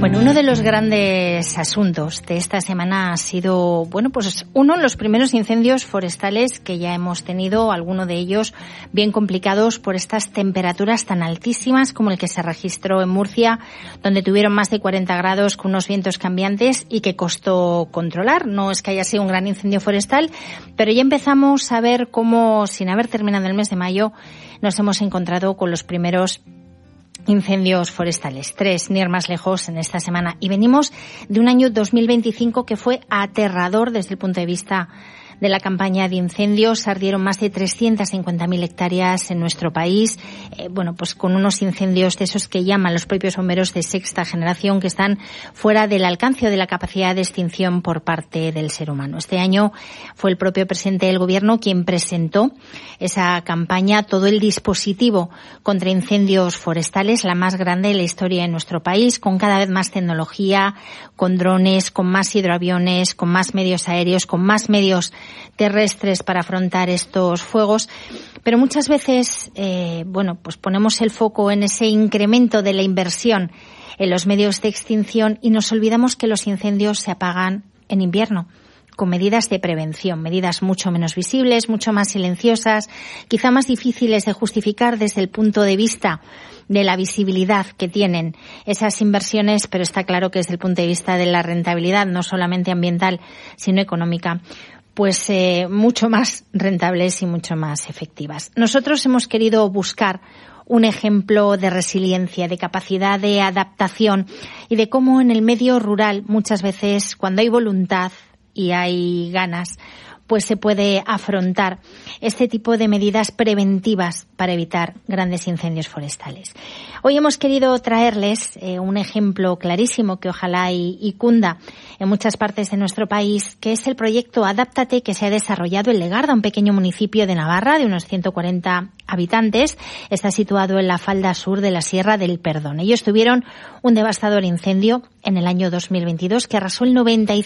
Bueno, uno de los grandes asuntos de esta semana ha sido, pues uno de los primeros incendios forestales que ya hemos tenido, algunos de ellos bien complicados por estas temperaturas tan altísimas como el que se registró en Murcia, donde tuvieron más de 40 grados con unos vientos cambiantes y que costó controlar. No es que haya sido un gran incendio forestal, pero ya empezamos a ver cómo, sin haber terminado el mes de mayo, nos hemos encontrado con los primeros incendios forestales, 3, ni ir más lejos en esta semana. Y venimos de un año 2025 que fue aterrador desde el punto de vista de la campaña de incendios. Ardieron más de 350.000 hectáreas en nuestro país, pues con unos incendios de esos que llaman los propios bomberos de sexta generación, que están fuera del alcance o de la capacidad de extinción por parte del ser humano. Este año fue el propio presidente del Gobierno quien presentó esa campaña, todo el dispositivo contra incendios forestales, la más grande de la historia de nuestro país, con cada vez más tecnología, con drones, con más hidroaviones, con más medios aéreos, con más medios terrestres para afrontar estos fuegos. Pero muchas veces, pues ponemos el foco en ese incremento de la inversión en los medios de extinción y nos olvidamos que los incendios se apagan en invierno, con medidas de prevención, medidas mucho menos visibles, mucho más silenciosas, quizá más difíciles de justificar desde el punto de vista de la visibilidad que tienen esas inversiones, pero está claro que desde el punto de vista de la rentabilidad, no solamente ambiental, sino económica, pues mucho más rentables y mucho más efectivas. Nosotros hemos querido buscar un ejemplo de resiliencia, de capacidad de adaptación y de cómo en el medio rural muchas veces, cuando hay voluntad y hay ganas, pues se puede afrontar este tipo de medidas preventivas para evitar grandes incendios forestales. Hoy hemos querido traerles un ejemplo clarísimo que ojalá y cunda en muchas partes de nuestro país, que es el proyecto Adáptate, que se ha desarrollado en Legarda, un pequeño municipio de Navarra de unos 140 habitantes. Está situado en la falda sur de la Sierra del Perdón. Ellos tuvieron un devastador incendio en el año 2022 que arrasó el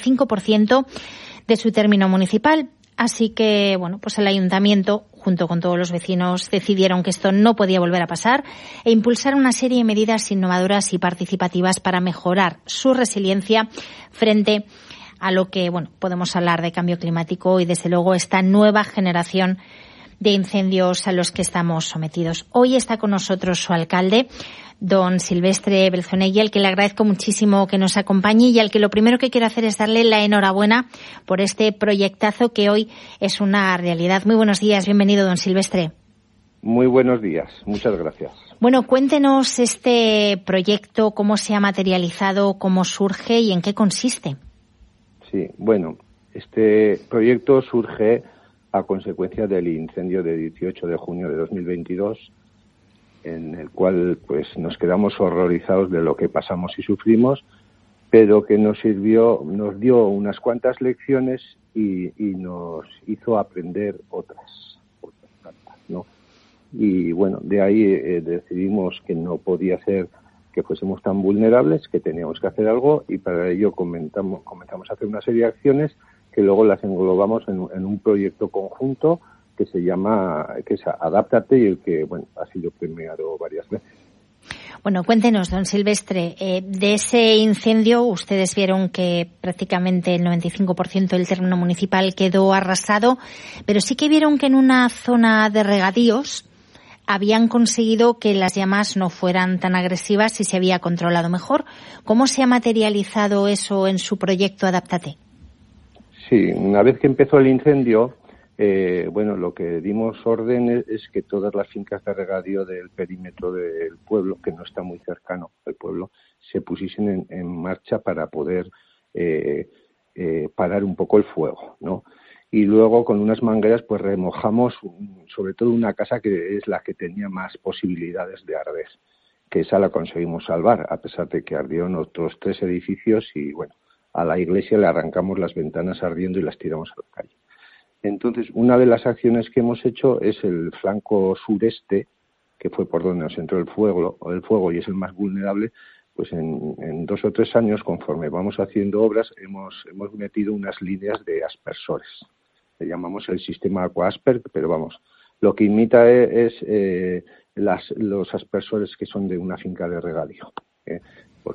95% de su término municipal. Así que, pues el ayuntamiento, junto con todos los vecinos, decidieron que esto no podía volver a pasar e impulsaron una serie de medidas innovadoras y participativas para mejorar su resiliencia frente a lo que, podemos hablar de cambio climático y, desde luego, esta nueva generación de incendios a los que estamos sometidos. Hoy está con nosotros su alcalde, don Silvestre Belzonegui, al que le agradezco muchísimo que nos acompañe y al que lo primero que quiero hacer es darle la enhorabuena por este proyectazo que hoy es una realidad. Muy buenos días, bienvenido, don Silvestre. Muy buenos días, muchas gracias. Bueno, cuéntenos este proyecto, cómo se ha materializado, cómo surge y en qué consiste. Sí, este proyecto surge a consecuencia del incendio de 18 de junio de 2022, en el cual pues nos quedamos horrorizados de lo que pasamos y sufrimos, pero que nos dio unas cuantas lecciones y nos hizo aprender otras tantas, ¿no? Y de ahí decidimos que no podía ser que fuésemos tan vulnerables, que teníamos que hacer algo, y para ello comenzamos a hacer una serie de acciones que luego las englobamos en un proyecto conjunto que se llama, que es Adáptate, y el que, ha sido premiado varias veces. Bueno, cuéntenos, don Silvestre, de ese incendio ustedes vieron que prácticamente el 95% del terreno municipal quedó arrasado, pero sí que vieron que en una zona de regadíos habían conseguido que las llamas no fueran tan agresivas y se había controlado mejor. ¿Cómo se ha materializado eso en su proyecto Adáptate? Sí, una vez que empezó el incendio, lo que dimos orden es que todas las fincas de regadío del perímetro del pueblo, que no está muy cercano al pueblo, se pusiesen en marcha para poder parar un poco el fuego, ¿no? Y luego con unas mangueras pues remojamos sobre todo una casa que es la que tenía más posibilidades de arder, que esa la conseguimos salvar, a pesar de que ardieron otros 3 edificios y a la iglesia le arrancamos las ventanas ardiendo y las tiramos a la calle. Entonces, una de las acciones que hemos hecho es el flanco sureste, que fue por donde nos entró el fuego y es el más vulnerable. Pues en 2 o 3 años, conforme vamos haciendo obras, hemos metido unas líneas de aspersores. Le llamamos el sistema AquaAsper, pero lo que imita es los aspersores que son de una finca de regadío,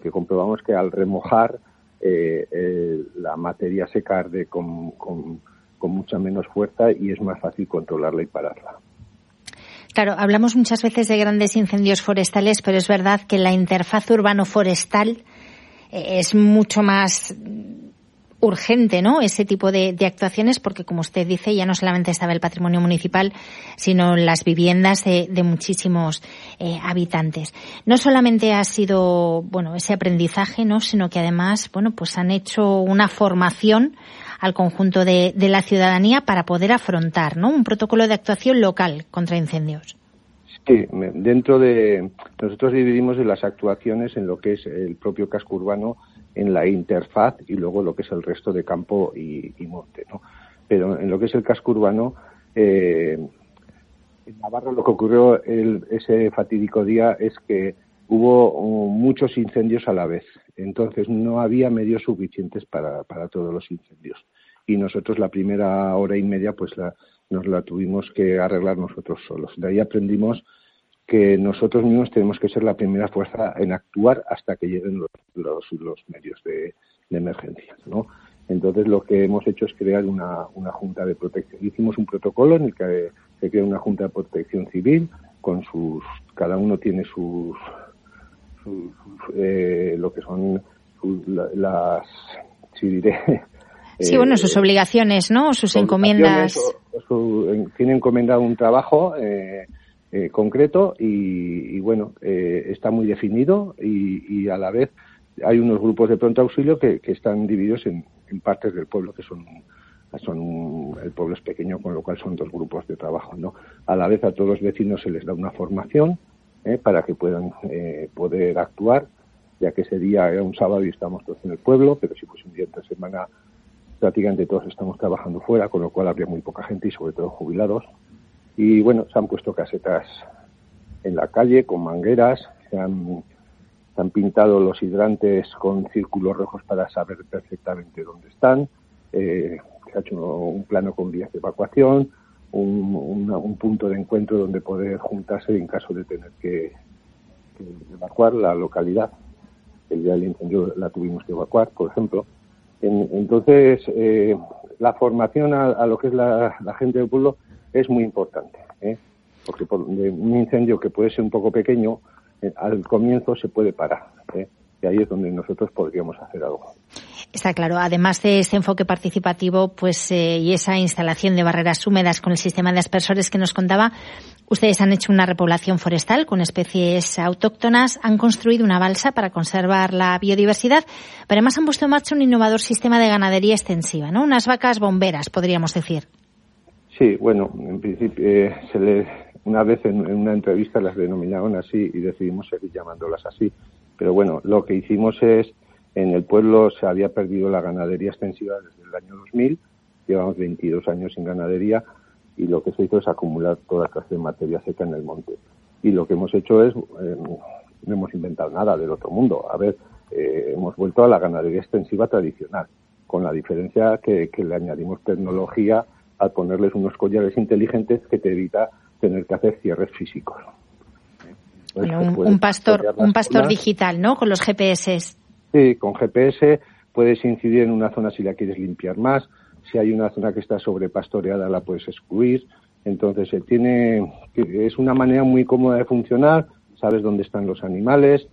porque comprobamos que al remojar la materia seca arde con mucha menos fuerza y es más fácil controlarla y pararla. Claro, hablamos muchas veces de grandes incendios forestales, pero es verdad que la interfaz urbano-forestal es mucho más urgente, ¿no? Ese tipo de actuaciones, porque como usted dice, ya no solamente estaba el patrimonio municipal, sino las viviendas de muchísimos habitantes. No solamente ha sido, ese aprendizaje, ¿no? Sino que además, pues han hecho una formación al conjunto de la ciudadanía para poder afrontar, ¿no? Un protocolo de actuación local contra incendios. Sí, nosotros dividimos las actuaciones en lo que es el propio casco urbano, en la interfaz y luego lo que es el resto de campo y monte, ¿no? Pero en lo que es el casco urbano, en Navarra lo que ocurrió ese fatídico día es que hubo muchos incendios a la vez, entonces no había medios suficientes para todos los incendios y nosotros la primera hora y media pues nos la tuvimos que arreglar nosotros solos. De ahí aprendimos que nosotros mismos tenemos que ser la primera fuerza en actuar hasta que lleguen los medios de emergencia, ¿no? Entonces lo que hemos hecho es crear una junta de protección. Hicimos un protocolo en el que se crea una junta de protección civil con cada uno tiene sus lo que son las, si diré, sí, sus obligaciones, ¿no? Sus encomiendas. Tiene encomendado un trabajo concreto y está muy definido y a la vez hay unos grupos de pronto auxilio que están divididos en partes del pueblo que el pueblo es pequeño, con lo cual son 2 grupos de trabajo, ¿no? A la vez a todos los vecinos se les da una formación para que puedan poder actuar, ya que ese día era un sábado y estamos todos en el pueblo, pero si fuese un día entre semana prácticamente todos estamos trabajando fuera, con lo cual habría muy poca gente y sobre todo jubilados. Y se han puesto casetas en la calle con mangueras, se han pintado los hidrantes con círculos rojos para saber perfectamente dónde están, se ha hecho un plano con vías de evacuación, un punto de encuentro donde poder juntarse en caso de tener que evacuar la localidad. El día del incendio la tuvimos que evacuar, por ejemplo. Entonces, la formación a lo que es la gente del pueblo es muy importante, porque de un incendio que puede ser un poco pequeño, al comienzo se puede parar, y ahí es donde nosotros podríamos hacer algo. Está claro. Además de ese enfoque participativo, y esa instalación de barreras húmedas con el sistema de aspersores que nos contaba, ustedes han hecho una repoblación forestal con especies autóctonas, han construido una balsa para conservar la biodiversidad, pero además han puesto en marcha un innovador sistema de ganadería extensiva, ¿no? Unas vacas bomberas, podríamos decir. Sí, en principio una vez en una entrevista las denominaron así y decidimos seguir llamándolas así. Pero lo que hicimos es, en el pueblo se había perdido la ganadería extensiva desde el año 2000, llevamos 22 años sin ganadería y lo que se hizo es acumular toda clase de materia seca en el monte. Y lo que hemos hecho es, no hemos inventado nada del otro mundo. Hemos vuelto a la ganadería extensiva tradicional, con la diferencia que le añadimos tecnología al ponerles unos collares inteligentes que te evita tener que hacer cierres físicos. Un pastor digital, ¿no? Con los GPS. Sí, con GPS puedes incidir en una zona si la quieres limpiar más. Si hay una zona que está sobrepastoreada la puedes excluir. Entonces es una manera muy cómoda de funcionar. Sabes dónde están los animales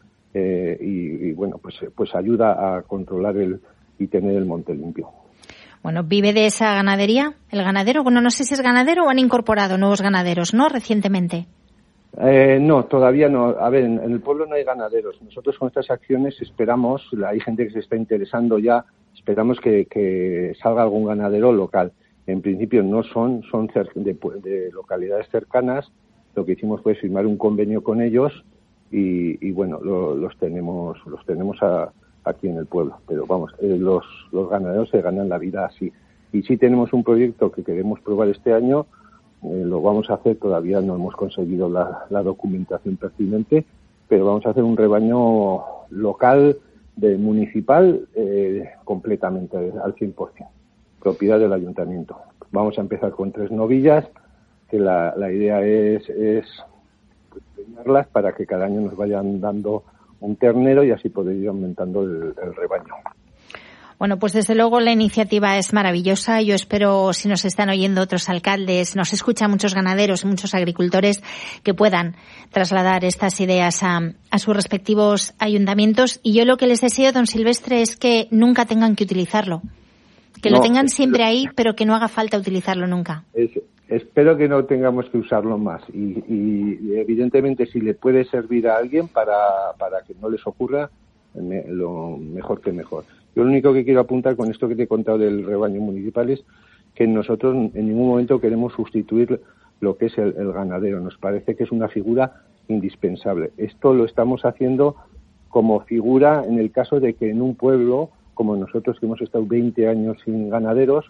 pues ayuda a controlar y tener el monte limpio. ¿Vive de esa ganadería el ganadero? No sé si es ganadero o han incorporado nuevos ganaderos, ¿no? Recientemente. No, todavía no. En el pueblo no hay ganaderos. Nosotros con estas acciones esperamos, hay gente que se está interesando ya, esperamos que salga algún ganadero local. En principio no son de localidades cercanas. Lo que hicimos fue firmar un convenio con ellos y los tenemos aquí en el pueblo, pero los ganaderos se ganan la vida así. Y sí tenemos un proyecto que queremos probar este año, lo vamos a hacer, todavía no hemos conseguido la documentación pertinente, pero vamos a hacer un rebaño local, municipal, completamente al 100%, propiedad del ayuntamiento. Vamos a empezar con 3 novillas, que la idea es tenerlas para que cada año nos vayan dando un ternero y así poder ir aumentando el rebaño. Bueno, pues desde luego la iniciativa es maravillosa. Yo espero, si nos están oyendo otros alcaldes, nos escuchan muchos ganaderos, muchos agricultores, que puedan trasladar estas ideas a sus respectivos ayuntamientos. Y yo lo que les deseo, don Silvestre, es que nunca tengan que utilizarlo. Que lo tengan siempre ahí, pero que no haga falta utilizarlo nunca. Espero que no tengamos que usarlo más. Y evidentemente, si le puede servir a alguien para que no les ocurra, lo mejor que mejor. Yo lo único que quiero apuntar con esto que te he contado del rebaño municipal es que nosotros en ningún momento queremos sustituir lo que es el ganadero. Nos parece que es una figura indispensable. Esto lo estamos haciendo como figura en el caso de que en un pueblo, como nosotros que hemos estado 20 años sin ganaderos,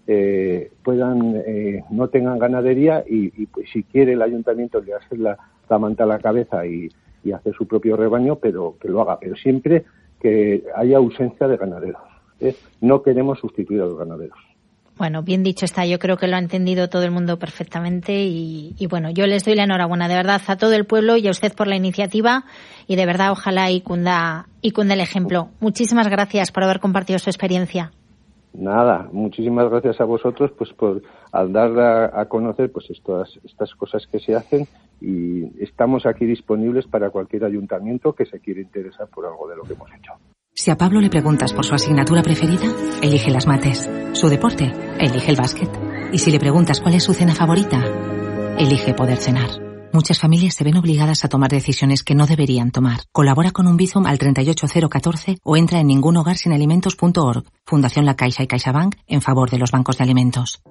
no tengan ganadería y pues si quiere el ayuntamiento le hace la manta a la cabeza y hacer su propio rebaño, pero que lo haga, pero siempre que haya ausencia de ganaderos. No queremos sustituir a los ganaderos. Bueno, bien dicho está. Yo creo que lo ha entendido todo el mundo perfectamente y bueno, yo les doy la enhorabuena de verdad a todo el pueblo y a usted por la iniciativa y de verdad ojalá y cunda el ejemplo. Muchísimas gracias por haber compartido su experiencia. Nada, muchísimas gracias a vosotros pues por al dar a conocer pues estas cosas que se hacen y estamos aquí disponibles para cualquier ayuntamiento que se quiera interesar por algo de lo que hemos hecho. Si a Pablo le preguntas por su asignatura preferida, elige las mates. Su deporte, elige el básquet. Y si le preguntas cuál es su cena favorita, elige poder cenar. Muchas familias se ven obligadas a tomar decisiones que no deberían tomar. Colabora con un Bizum al 38014 o entra en ningunhogarsinalimentos.org. Fundación La Caixa y CaixaBank en favor de los bancos de alimentos.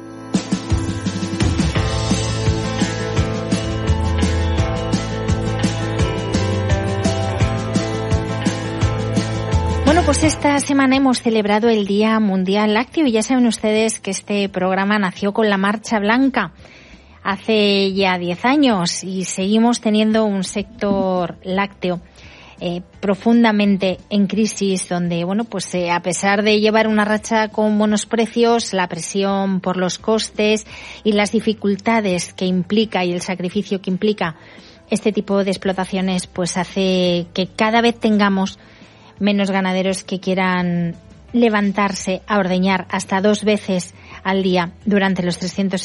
Bueno, pues esta semana hemos celebrado el Día Mundial Lácteo y ya saben ustedes que este programa nació con la Marcha Blanca hace ya 10 años y seguimos teniendo un sector lácteo profundamente en crisis donde, bueno, pues a pesar de llevar una racha con buenos precios, la presión por los costes y las dificultades que implica y el sacrificio que implica este tipo de explotaciones, pues hace que cada vez tengamos menos ganaderos que quieran levantarse a ordeñar hasta 2 veces al día durante los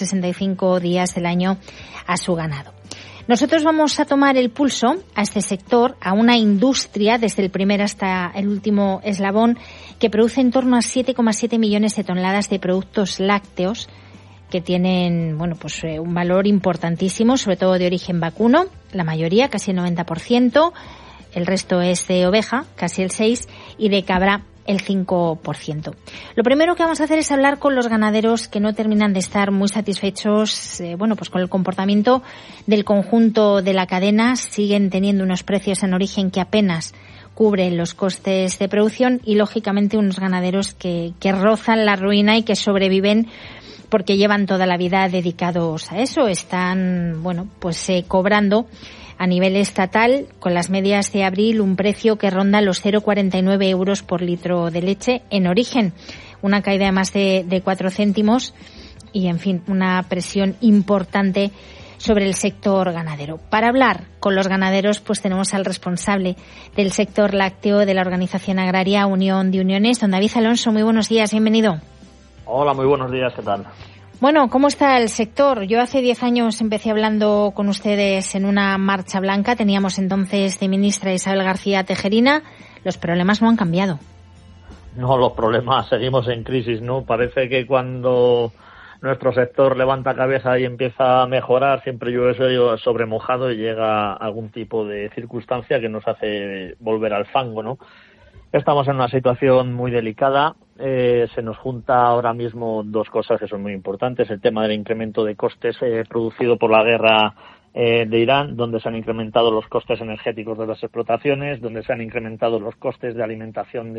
365 días del año a su ganado. Nosotros vamos a tomar el pulso a este sector, a una industria desde el primer hasta el último eslabón que produce en torno a 7,7 millones de toneladas de productos lácteos que tienen, bueno, pues un valor importantísimo, sobre todo de origen vacuno, la mayoría, casi el 90%. El resto es de oveja, casi el 6%, y de cabra el 5%. Lo primero que vamos a hacer es hablar con los ganaderos que no terminan de estar muy satisfechos, pues con el comportamiento del conjunto de la cadena. Siguen teniendo unos precios en origen que apenas cubren los costes de producción y, lógicamente, unos ganaderos que rozan la ruina y que sobreviven porque llevan toda la vida dedicados a eso. Están, cobrando a nivel estatal, con las medias de abril, un precio que ronda los 0,49 euros por litro de leche en origen. Una caída de más de 4 céntimos y, en fin, una presión importante sobre el sector ganadero. Para hablar con los ganaderos, pues tenemos al responsable del sector lácteo de la organización agraria Unión de Uniones, don David Alonso. Muy buenos días, bienvenido. Hola, muy buenos días, ¿qué tal? Bueno, ¿cómo está el sector? Yo hace 10 años empecé hablando con ustedes en una marcha blanca. Teníamos entonces de ministra Isabel García Tejerina. Los problemas no han cambiado. No, los problemas seguimos en crisis, ¿no? Parece que cuando nuestro sector levanta cabeza y empieza a mejorar, siempre llueve sobre mojado y llega algún tipo de circunstancia que nos hace volver al fango, ¿no? Estamos en una situación muy delicada. Se nos junta ahora mismo 2 cosas que son muy importantes. El tema del incremento de costes producido por la guerra de Irán, donde se han incrementado los costes energéticos de las explotaciones, donde se han incrementado los costes de alimentación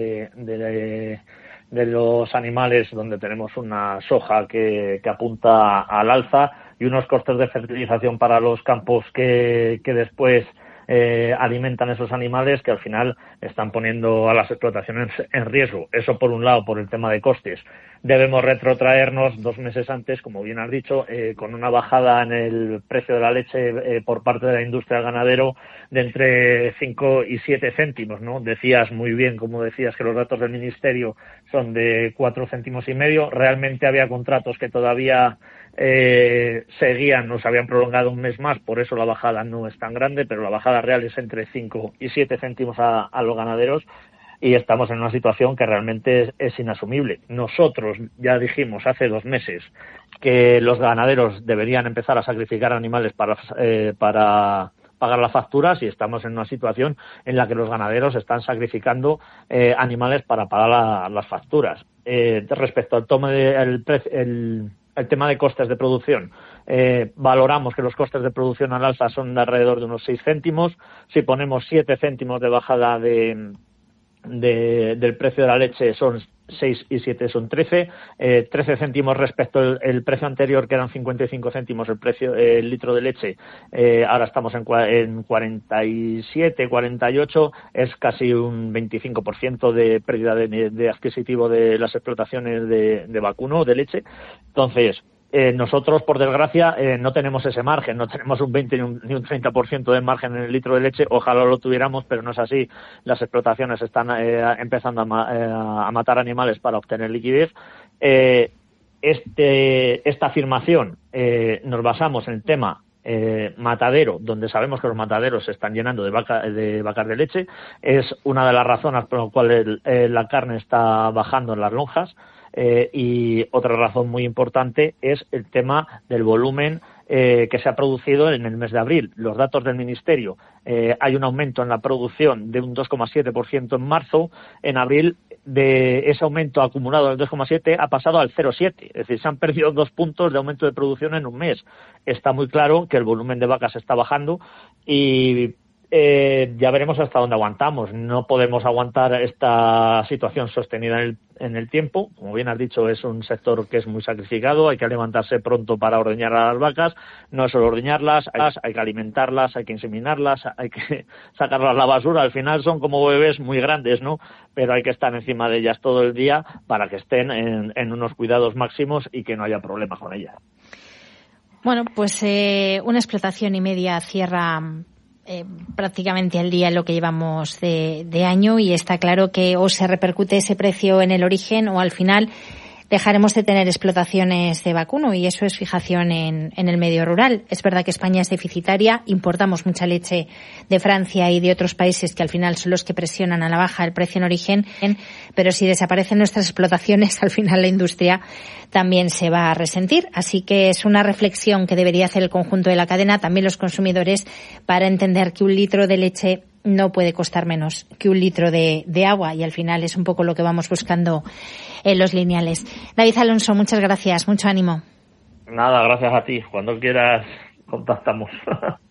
de los animales, donde tenemos una soja que apunta al alza y unos costes de fertilización para los campos que después alimentan esos animales que al final están poniendo a las explotaciones en riesgo. Eso por un lado, por el tema de costes. Debemos retrotraernos 2 meses antes, como bien has dicho, con una bajada en el precio de la leche por parte de la industria del ganadero de entre 5 y 7 céntimos, ¿no? Decías muy bien, como decías, que los datos del Ministerio son de 4 céntimos y medio. Realmente había contratos que todavía seguían, nos habían prolongado un mes más, por eso la bajada no es tan grande, pero la bajada real es entre 5 y 7 céntimos a los ganaderos. Y estamos en una situación que realmente es inasumible. Nosotros ya dijimos hace 2 meses que los ganaderos deberían empezar a sacrificar animales para pagar las facturas, y estamos en una situación en la que los ganaderos están sacrificando animales para pagar las facturas. Respecto al el tema de costes de producción, valoramos que los costes de producción al alza son de alrededor de unos 6 céntimos. Si ponemos 7 céntimos de bajada del precio de la leche, son 6 y 7 son 13. 13 céntimos respecto al precio anterior, que eran 55 céntimos el litro de leche. Ahora estamos en 47, 48. Es casi un 25% de pérdida de adquisitivo de las explotaciones de vacuno, de leche. Entonces, nosotros, por desgracia, no tenemos ese margen, no tenemos un 20 ni un 30% de margen en el litro de leche. Ojalá lo tuviéramos, pero no es así. Las explotaciones están empezando a matar animales para obtener liquidez. Esta afirmación nos basamos en el tema matadero, donde sabemos que los mataderos se están llenando de vacas de leche. Es una de las razones por las cuales la carne está bajando en las lonjas. Y otra razón muy importante es el tema del volumen que se ha producido en el mes de abril. Los datos del Ministerio, hay un aumento en la producción de un 2,7% en marzo. En abril, de ese aumento acumulado del 2,7 ha pasado al 0,7. Es decir, se han perdido 2 puntos de aumento de producción en un mes. Está muy claro que el volumen de vacas está bajando y ya veremos hasta dónde aguantamos. No podemos aguantar esta situación sostenida en el tiempo. Como bien has dicho, es un sector que es muy sacrificado. Hay que levantarse pronto para ordeñar a las vacas. No es solo ordeñarlas, hay que alimentarlas, hay que inseminarlas, hay que sacarlas a la basura. Al final son como bebés muy grandes, ¿no? Pero hay que estar encima de ellas todo el día para que estén en unos cuidados máximos y que no haya problemas con ellas. Bueno, pues una explotación y media cierra prácticamente al día lo que llevamos de año, y está claro que o se repercute ese precio en el origen o al final dejaremos de tener explotaciones de vacuno, y eso es fijación en el medio rural. Es verdad que España es deficitaria, importamos mucha leche de Francia y de otros países que al final son los que presionan a la baja el precio en origen, pero si desaparecen nuestras explotaciones, al final la industria también se va a resentir. Así que es una reflexión que debería hacer el conjunto de la cadena, también los consumidores, para entender que un litro de leche no puede costar menos que un litro de agua, y al final es un poco lo que vamos buscando en los lineales. David Alonso, muchas gracias, mucho ánimo. Nada, gracias a ti. Cuando quieras contactamos.